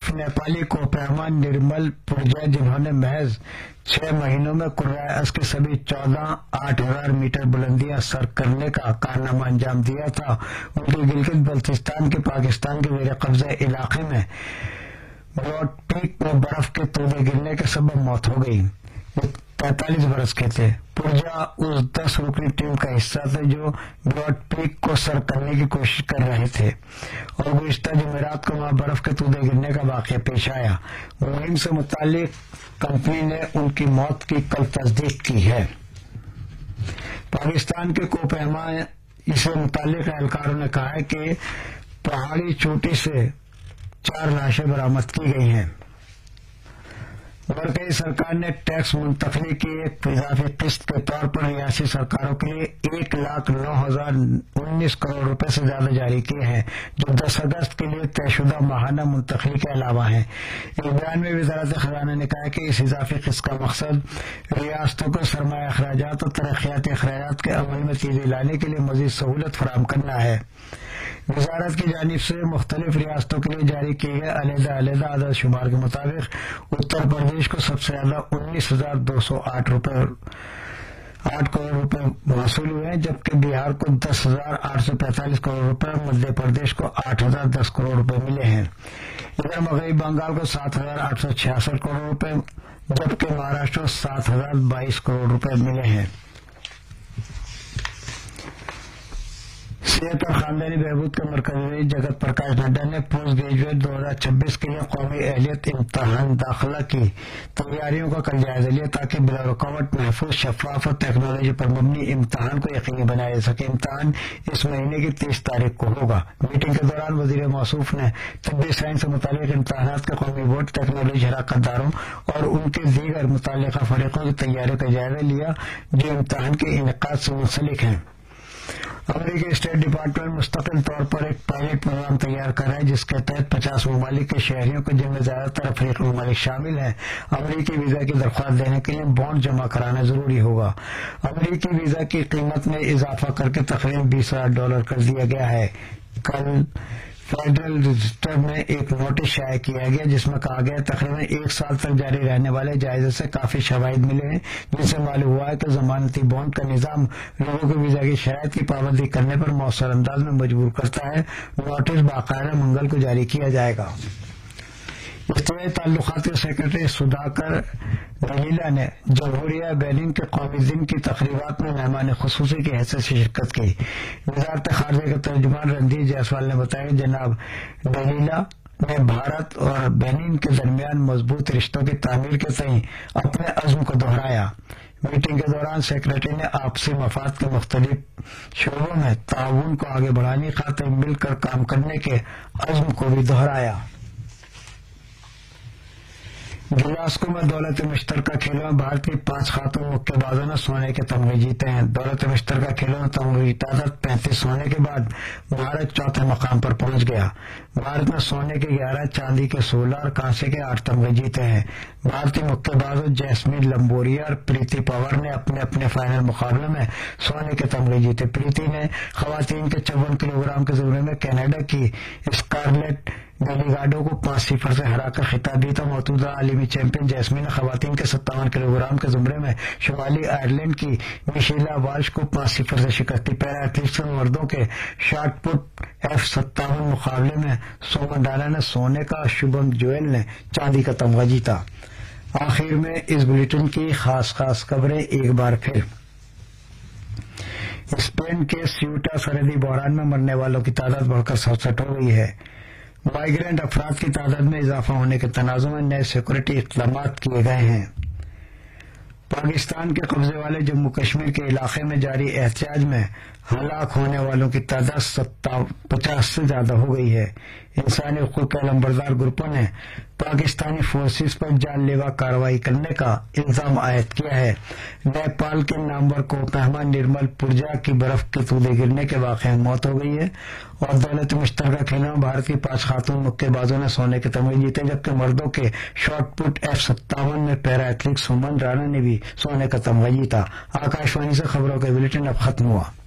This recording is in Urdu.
صرف نیپالی کوپہما نرمل پرجا جنہوں نے محض 6 مہینوں میں قرۂ ارض کے سبھی 8,000 میٹر بلندیاں سر کرنے کا کارنامہ انجام دیا تھا، ان کی گلگت بلتستان کے پاکستان کے زیر قبضہ علاقے میں براڈ پیک میں برف کے تودے گرنے کے سبب موت ہو گئی۔ وہ 43 برس کے تھے۔ پرجا اس 10 رکنی ٹیم کا حصہ تھے جو براڈ پیک کو سر کرنے کی کوشش کر رہے تھے، اور گزشتہ جمعرات کو وہاں برف کے تودے گرنے کا واقعہ پیش آیا۔ مہم سے متعلق کمپنی نے ان کی موت کی کل تصدیق کی ہے۔ پاکستان کے کوپہما سے متعلق اہلکاروں نے کہا ہے کہ پہاڑی چوٹی سے 4 لاشیں برآمد کی گئی ہیں۔ مرکزی سرکار نے ٹیکس منتقلی کی ایک اضافی قسط کے طور پر ریاستی سرکاروں کے لیے 1,09,019 کروڑ روپے سے زیادہ جاری کیے ہیں، جو 10 اگست کے لیے طے شدہ ماہانہ منتقلی کے علاوہ ہیں۔ ایک بیان میں وزارت خزانہ نے کہا کہ اس اضافی قسط کا مقصد ریاستوں کو سرمایہ اخراجات اور ترقیاتی اخراجات کے عمل میں تیزی لانے کے لیے مزید سہولت فراہم کرنا ہے۔ وزارت کی جانب سے مختلف ریاستوں کے لیے جاری کیے گئے علیحدہ عدد شمار کے مطابق اتر پردیش کو سب سے زیادہ 19,208 کروڑ روپے موصول ہوئے ہیں، جبکہ بہار کو 10,845 کروڑ روپے، مدھیہ پردیش کو 8,010 کروڑ روپے ملے ہیں۔ ادھر مغربی بنگال کو 7,866 کروڑ روپے، جبکہ مہاراشٹر کو 7,022 کروڑ روپے ملے ہیں۔ صحت اور خاندانی بہبود کے مرکزی جگت پرکاش نڈا نے پوسٹ گریجویٹ 2026 کے لیے قومی اہلیت امتحان داخلہ کی تیاریوں کا کل جائزہ لیا تاکہ بلا رکاوٹ محفوظ، شفاف اور ٹیکنالوجی پر مبنی امتحان کو یقینی بنایا جا سکے۔ امتحان اس مہینے کی 30 تاریخ کو ہوگا۔ میٹنگ کے دوران وزیر موصوف نے طبی سائنس سے متعلق امتحانات کے قومی بورڈ، ٹیکنالوجی شراکت داروں اور ان کے دیگر متعلقہ فریقوں کی تیاریوں کا جائزہ لیا جو امتحان کے انعقاد سے منسلک ہیں۔ امریکی اسٹیٹ ڈپارٹمنٹ مستقل طور پر ایک پائلٹ پروگرام تیار کر رہا ہے جس کے تحت 50 ممالک کے شہریوں کو، جن میں زیادہ تر افریقی ممالک شامل ہیں، امریکی ویزا کی درخواست دینے کے لیے بانڈ جمع کرانا ضروری ہوگا۔ امریکی ویزا کی قیمت میں اضافہ کر کے تقریباً $20,000 کر دیا گیا ہے۔ کل فیڈرل رجسٹر میں ایک نوٹس شائع کیا گیا جس میں کہا گیا تقریباً 1 سال تک جاری رہنے والے جائزے سے کافی شواہد ملے ہیں، جن سے معلوم ہوا ہے کہ ضمانتی بانڈ کا نظام لوگوں کو ویزا کی شرائط کی پابندی کرنے پر مؤثر انداز میں مجبور کرتا ہے۔ نوٹس باقاعدہ منگل کو جاری کیا جائے گا۔ اجتماعی تعلقات کے سیکرٹری سدھاکر دلیلا نے جمہوریہ بینن کے قومی دن کی تقریبات میں مہمان خصوصی کی حیثیت سے شرکت کی۔ وزارت خارجہ کے ترجمان رندھیر جیسوال نے بتایا کہ جناب دلیلا نے بھارت اور بینن کے درمیان مضبوط رشتوں کی تعمیر کے تئیں اپنے عزم کو دہرایا۔ میٹنگ کے دوران سیکرٹری نے آپسی مفاد کے مختلف شعبوں میں تعاون کو آگے بڑھانے کی خاطر مل کر کام کرنے کے عزم کو بھی دہرایا۔ گلاسکو میں دولت مشترکہ کھیلوں میں بھارت کی 5 خاتون مکے بازوں نے سونے کے تمغے جیتے ہیں۔ دولت مشترکہ کھیلوں میں تمغوں کی تعداد 35 ہونے کے بعد بھارت چوتھے مقام پر پہنچ گیا۔ بھارت نے سونے کے 11، چاندی کے 16 اور کانسے کے 8 تمغے جیتے ہیں۔ بھارتی مکے بازوں جیسمین لمبوریا اور پریتی پوار نے اپنے اپنے فائنل مقابلے میں سونے کے تمغے جیتے۔ پریتی نے خواتین کے 54 کلو گرام کے زمرے میں کینیڈا کی اسکارلیٹ ڈیلیگاڈو کو 5-0 سے ہرا کر خطاب جیتا۔ موجودہ عالمی چیمپئن جیسمین نے خواتین کے 57 کلو گرام کے زمرے میں شمالی آئرلینڈ کی میشیلا والش کو 5-0 سے شکست دی۔ پیرا ایتھلیٹکس میں مردوں کے شاٹ پٹ F57 مقابلے میں سومن ڈالا نے سونے کا اور شبھم جویل نے چاندی کا تمغہ جیتا۔ آخر میں اس بلیٹن کی خاص خبریں ایک بار پھر۔ اسپین کے سیوٹا سرحدی بحران میں مرنے والوں کی تعداد بڑھ کر 67 ہو گئی ہے۔ مائیگرینٹ افراد کی تعداد میں اضافہ ہونے کے تناظر میں نئے سیکورٹی اقدامات کیے گئے ہیں۔ پاکستان کے قبضے والے جموں کشمیر کے علاقے میں جاری احتجاج میں ہلاک ہونے والوں کی تعداد 50 سے زیادہ ہو گئی ہے۔ انسانی حقوق کے علمبردار گروپوں نے پاکستانی فورسز پر جان لیوا کارروائی کرنے کا الزام عائد کیا ہے۔ نیپال کے نامور کوپہما نرمل پرجا کی برف کے تودے گرنے کے واقعے میں موت ہو گئی ہے، اور دولت مشترکہ کھیلوں میں بھارت کی 5 خاتون مکے بازوں نے سونے کے تمغے جیتے، جبکہ مردوں کے شاٹ پٹ F57 میں پیرا ایتھلیٹ سومن رانا نے بھی سونے کا تمغہ جیتا۔ آکاشوانی سے خبروں کا بلیٹن اب ختم ہوا۔